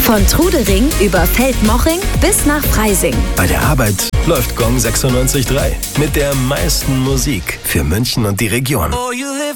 Von Trudering über Feldmoching bis nach Freising. Bei der Arbeit läuft Gong 96.3 mit der meisten Musik für München und die Region.